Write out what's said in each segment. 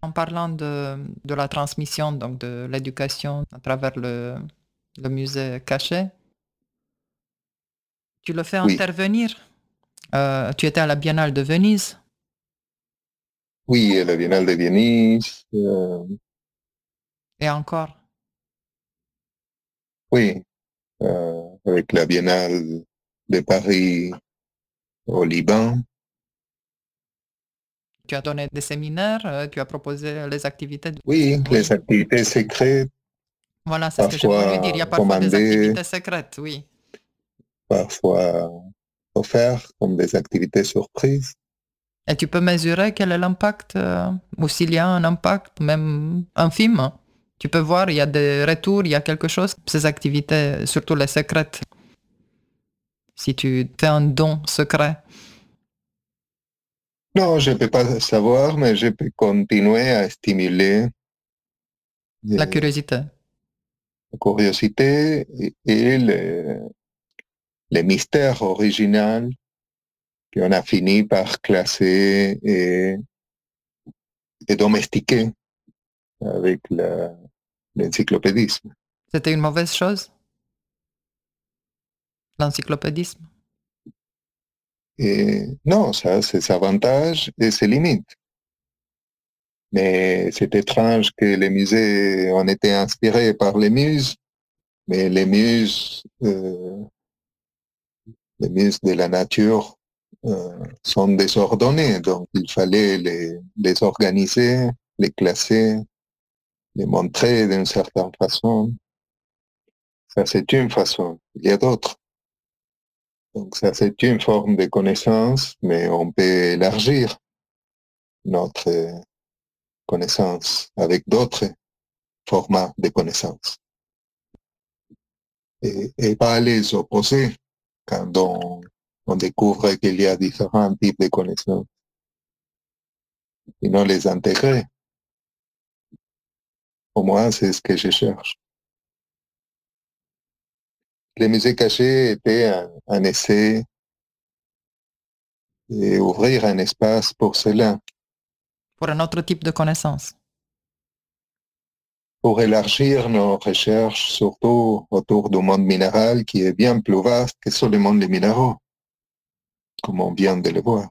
En parlant de la transmission, donc de l'éducation à travers le musée caché, tu le fais Oui, intervenir. Tu étais à la Biennale de Venise oui, la Biennale de Venise, et encore. oui, avec la Biennale de Paris au Liban. Tu as donné des séminaires, tu as proposé les activités. Oui, Oui, les activités secrètes, voilà, c'est ce que je voulais dire. Il y parfois a parfois des commandées, activités secrètes, oui. parfois offertes comme des activités surprises. Et tu peux mesurer quel est l'impact, ou s'il y a un impact, même infime. Tu peux voir, il y a des retours, il y a quelque chose. Ces activités, surtout les secrètes, si tu fais un don secret, Non, je ne peux pas savoir, mais je peux continuer à stimuler la la curiosité. curiosité et les mystères originaux qu'on a fini par classer et domestiquer avec l'encyclopédisme. C'était une mauvaise chose, l'encyclopédisme. Et non, ça, c'est ses avantages et ses limites. Mais c'est étrange que les musées ont été inspirés par mais les muses de la nature sont désordonnées, donc il fallait les organiser, les classer, les montrer d'une certaine façon. Ça, c'est une façon. Il y a d'autres. Donc ça, c'est une forme de connaissance, mais on peut élargir notre connaissance avec d'autres formats de connaissances et pas les opposer quand on découvre qu'il y a différents types de connaissances, sinon les intégrer. Pour moi, c'est ce que je cherche. Les musées cachés étaient un essai et ouvrir un espace pour cela, Pour un autre type de connaissance. pour élargir nos recherches, surtout autour du monde minéral qui est bien plus vaste que seulement les minéraux, comme on vient de le voir.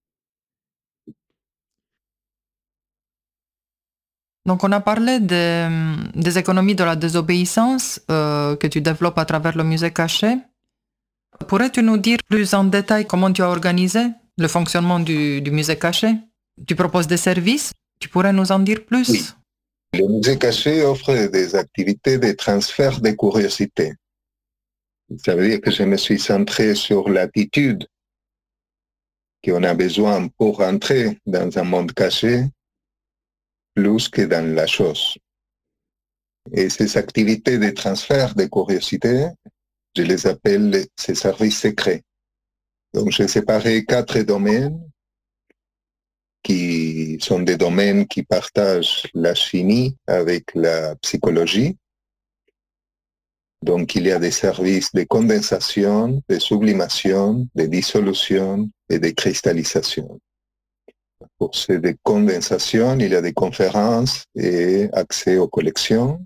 Donc, on a parlé des économies de la désobéissance que tu développes à travers le musée caché. Pourrais-tu nous dire plus en détail comment tu as organisé le fonctionnement du musée caché? Tu proposes des services? Tu pourrais nous en dire Oui, plus? le musée caché offre des activités de transfert de curiosité. Ça veut dire que je me suis centré sur l'attitude qu'on a besoin pour entrer dans un monde caché plus que dans la chose. Et ces activités de transfert de curiosité, je les appelle ces services secrets. Donc, j'ai séparé 4 domaines qui sont des domaines qui partagent la chimie avec la psychologie. Donc, il y a des services de condensation, de sublimation, de dissolution et de cristallisation. Pour ces de condensation, il y a des conférences et accès aux collections.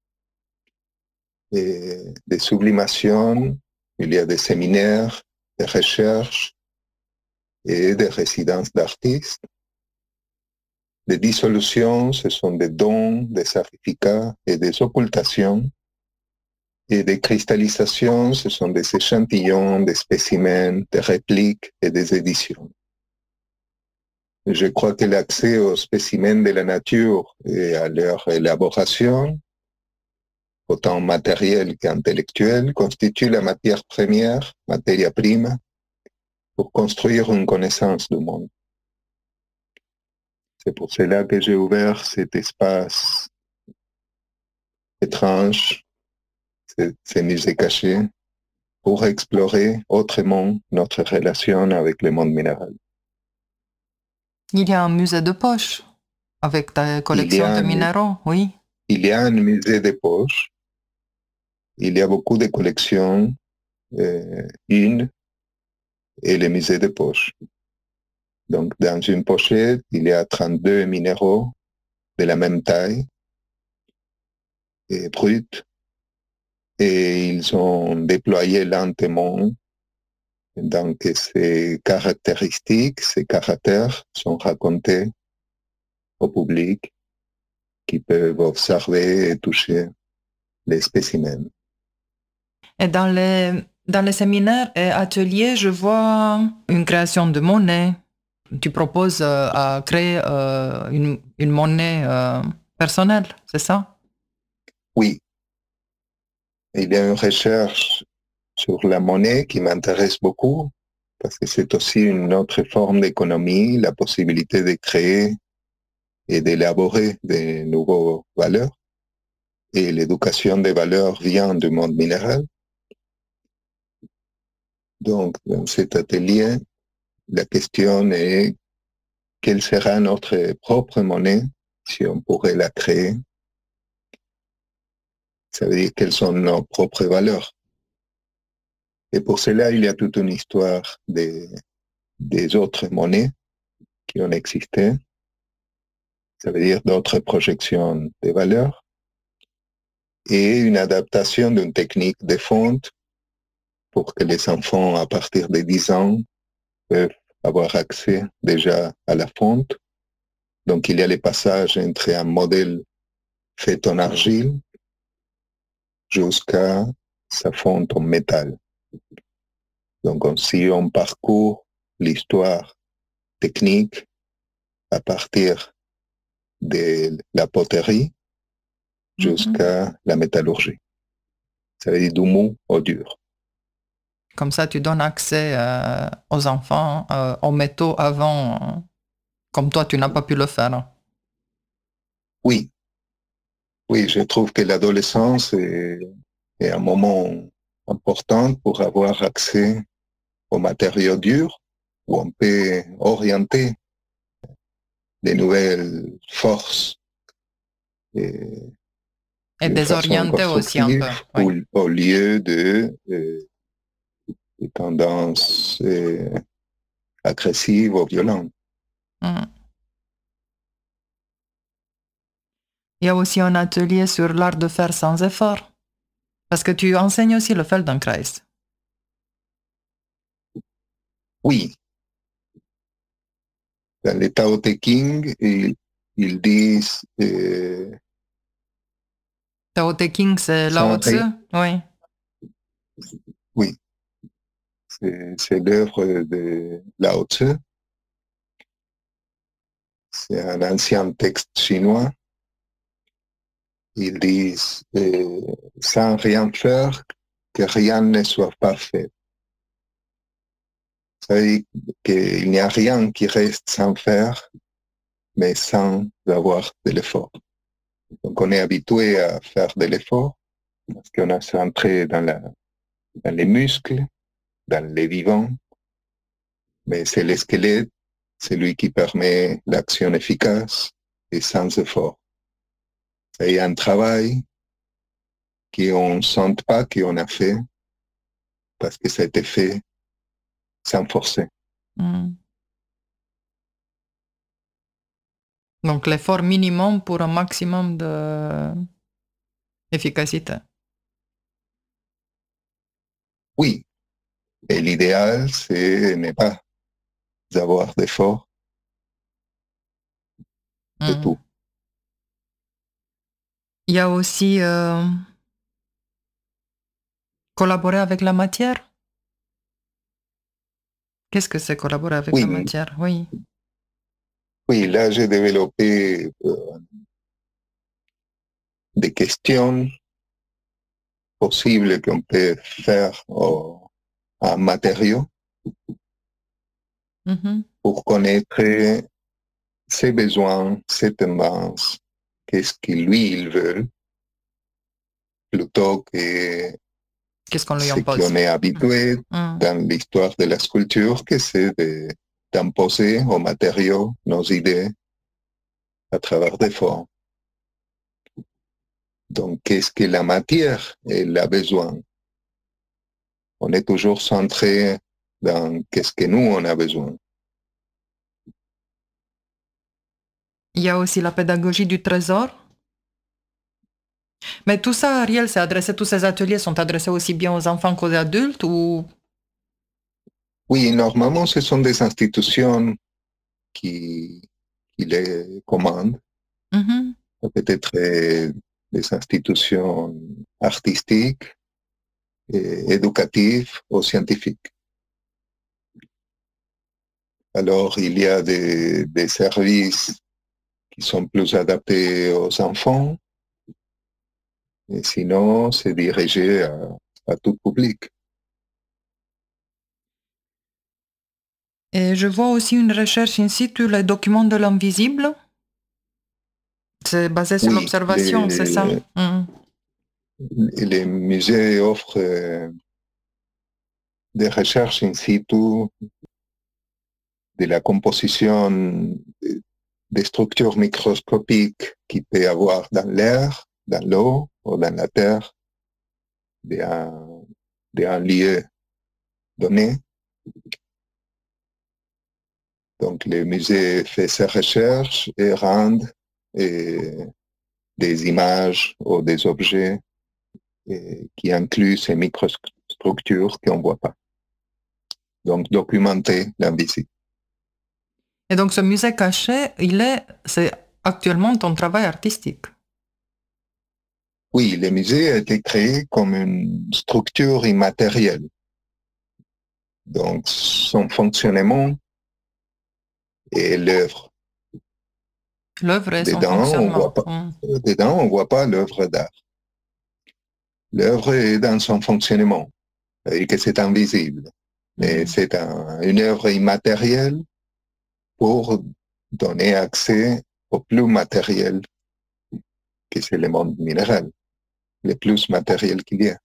Et de sublimation, il y a des séminaires, des recherches et des résidences d'artistes. Des dissolutions, ce sont des dons, des certificats et des occultations. Et des cristallisations, ce sont des échantillons, des spécimens, des répliques et des éditions. Je crois que l'accès aux spécimens de la nature et à leur élaboration, autant matérielle qu'intellectuelle, constitue la matière première, matière prime, pour construire une connaissance du monde. C'est pour cela que j'ai ouvert cet espace étrange, ces musées cachés, pour explorer autrement notre relation avec le monde minéral. Il y a un musée de poche avec ta Il y collection a de un, minéraux, oui. il y a un musée de poche, il y a beaucoup de collections, une et le musée de poche. Donc, dans une pochette, il y a 32 minéraux de la même taille et brute, et ils sont déployés lentement. Donc, ces caractéristiques, ces caractères sont racontés au public qui peuvent observer et toucher les spécimens. Et dans les séminaires et ateliers, je vois une création de monnaie. Tu proposes à créer une monnaie personnelle, c'est ça? Oui, il y a une recherche sur la monnaie qui m'intéresse beaucoup parce que c'est aussi une autre forme d'économie, la possibilité de créer et d'élaborer de nouvelles valeurs. Et l'éducation des valeurs vient du monde minéral. Donc, dans cet atelier, la question est quelle sera notre propre monnaie si on pourrait la créer. Ça veut dire quelles sont nos propres valeurs. Et pour cela, il y a toute une histoire des autres monnaies qui ont existé. Ça veut dire d'autres projections de valeurs et une adaptation d'une technique de fonte pour que les enfants, à partir de 10 ans, peuvent avoir accès déjà à la fonte. Donc, il y a les passages entre un modèle fait en argile jusqu'à sa fonte en métal. Donc, si on parcourt l'histoire technique à partir de la poterie jusqu'à la métallurgie. Ça veut dire du mou au dur. Comme ça, tu donnes accès aux enfants, aux métaux avant, comme toi, tu n'as pas pu le faire. Oui, oui, je trouve que l'adolescence est un moment important pour avoir accès aux matériaux durs où on peut orienter des nouvelles forces Et d'une façon désorienter aussi un constructive peu. Oui. au lieu de tendances agressives ou violentes. Mm. Il y a aussi un atelier sur l'art de faire sans effort. Parce que tu enseignes aussi le Feldenkrais. Oui, dans les Tao Te Ching, ils disent Tao Te Ching, c'est Lao sans Tzu. rien. Oui. Oui, c'est l'œuvre de Lao Tzu. C'est un ancien texte chinois. Ils disent sans rien faire, que rien ne soit pas fait. Ça veut dire qu'il n'y a rien qui reste sans faire, mais sans avoir de l'effort. Donc on est habitué à faire de l'effort parce qu'on a centré dans les muscles, dans les vivants, mais c'est le squelette, c'est lui qui permet l'action efficace et sans effort. C'est un travail qu'on ne sent pas qu'on a fait parce que ça a été fait sans forcer. Mm. Donc l'effort minimum pour un maximum d'efficacité. Oui, et l'idéal, c'est ne pas avoir d'effort de Mm. tout. Il y a aussi collaborer avec la matière. Qu'est-ce que c'est collaborer avec la Oui, matière? Oui. oui, là j'ai développé des questions possibles qu'on peut faire en matériaux Mm-hmm. pour connaître ses besoins, ses tendances, qu'est-ce qu'il lui il veut, plutôt que Qu'est-ce qu'on lui ce impose? qu'on est habitué Mm. dans l'histoire de la sculpture, que c'est d'imposer aux matériaux nos idées à travers des formes. Donc, qu'est-ce que la matière elle a besoin? On est toujours centré dans qu'est-ce que nous, on a besoin. Il y a aussi la pédagogie du trésor. Mais tout ça, Ariel, tous ces ateliers sont adressés aussi bien aux enfants qu'aux adultes ou... Oui, normalement, ce sont des institutions qui les commandent, Mhm. peut-être des institutions artistiques, éducatives ou scientifiques. Alors, il y a des services qui sont plus adaptés aux enfants, et sinon, c'est dirigé à tout public. Et je vois aussi une recherche in situ, les documents de l'invisible. C'est basé sur Oui, l'observation, c'est ça? les musées offrent des recherches in situ de la composition des structures microscopiques qu'il peut y avoir dans l'air, dans l'eau ou dans la terre d'un lieu donné. Donc, le musée fait ses recherches et rend des images ou des objets qui incluent ces microstructures qu'on ne voit pas. Donc, documenter l'invisible. Et donc, ce musée caché, c'est actuellement ton travail artistique. Oui, le musée a été créé comme une structure immatérielle. Donc, son fonctionnement est l'œuvre. L'œuvre et son fonctionnement. Dedans, on ne voit pas l'œuvre d'art. L'œuvre est dans son fonctionnement, et que c'est invisible. Mais c'est une œuvre immatérielle pour donner accès au plus matériel, que c'est le monde minéral, le plus matériel qu'il y a.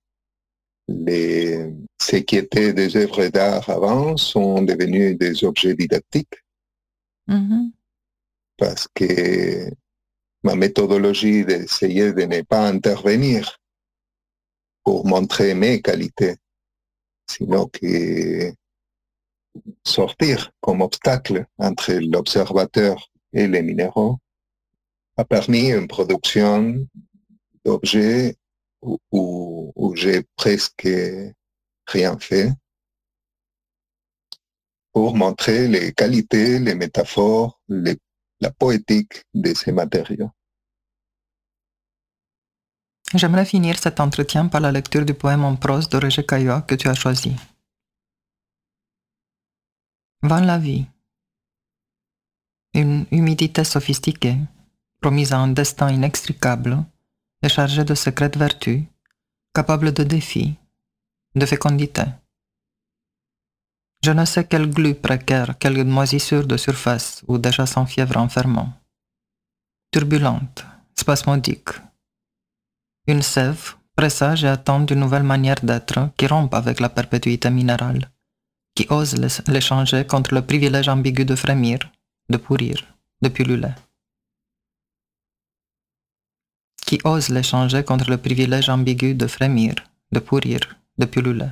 Ce qui étaient des œuvres d'art avant sont devenus des objets didactiques parce que ma méthodologie d'essayer de ne pas intervenir pour montrer mes qualités, sinon que sortir comme obstacle entre l'observateur et les minéraux, a permis une production d'objets où j'ai presque rien fait pour montrer les qualités, les métaphores, la poétique de ces matériaux. J'aimerais finir cet entretien par la lecture du poème en prose de Roger Caillois que tu as choisi. Van la vie. Une humidité sophistiquée, promise à un destin inextricable et chargée de secrètes vertus, capable de défis, de fécondité. Je ne sais quel glu précaire, quelle moisissure de surface ou déjà sans fièvre enfermant. Turbulente, spasmodique. Une sève, présage et attend d'une nouvelle manière d'être qui rompe avec la perpétuité minérale, qui ose l'échanger contre le privilège ambigu de frémir, de pourrir, de pulluler. Qui ose l'échanger contre le privilège ambigu de frémir, de pourrir, de pulluler.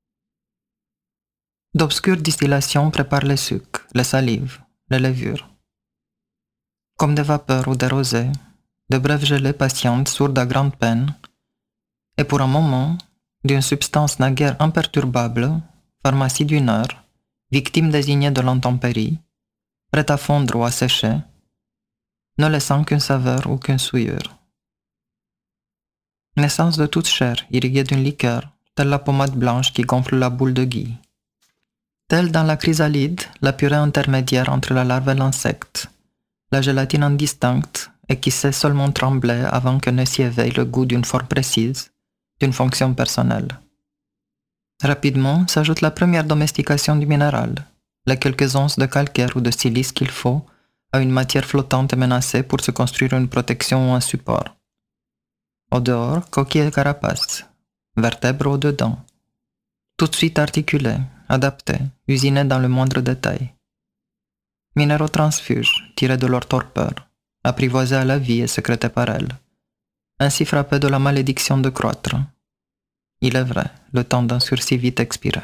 D'obscures distillations préparent les sucs, les salives, les levures. Comme des vapeurs ou des rosées, de brèves gelées patientes sourdes à grande peine, et pour un moment, d'une substance naguère imperturbable, pharmacie d'une heure, victime désignée de l'intempérie, prête à fondre ou à sécher, ne laissant qu'une saveur ou qu'une souillure. Naissance de toute chair, irriguée d'une liqueur, telle la pommade blanche qui gonfle la boule de gui. Telle dans la chrysalide, la purée intermédiaire entre la larve et l'insecte, la gélatine indistincte et qui sait seulement trembler avant que ne s'y éveille le goût d'une forme précise, d'une fonction personnelle. Rapidement s'ajoute la première domestication du minéral, les quelques onces de calcaire ou de silice qu'il faut à une matière flottante et menacée pour se construire une protection ou un support. Au dehors, coquille et carapace, vertèbres au dedans. Tout de suite articulés, adaptés, usinés dans le moindre détail. Minéraux transfuges, tirés de leur torpeur, apprivoisés à la vie et sécrétés par elle. Ainsi frappés de la malédiction de croître. Il est vrai, le temps d'un sursis vite expiré.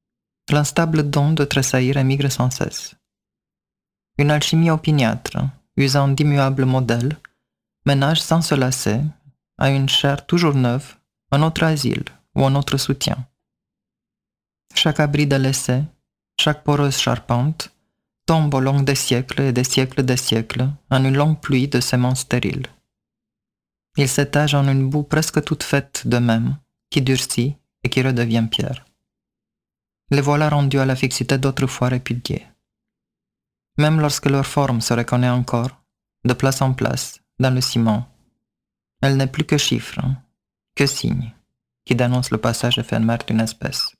L'instable don de tressaillir émigre sans cesse. Une alchimie opiniâtre, usant d'immuables modèles, ménagent sans se lasser, à une chair toujours neuve, un autre asile ou un autre soutien. Chaque abri délaissé, chaque poreuse charpente, tombe au long des siècles et des siècles en une longue pluie de semences stériles. Ils s'étagent en une boue presque toute faite d'eux-mêmes, qui durcit et qui redevient pierre. Les voilà rendus à la fixité d'autrefois répudiée. Même lorsque leur forme se reconnaît encore, de place en place, dans le ciment, elle n'est plus que chiffre, que signe, qui dénonce le passage éphémère d'une espèce.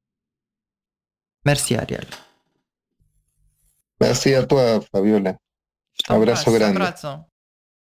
Merci Ariel. Merci a toi, Fabiola. Abrazo grande. Abrazo.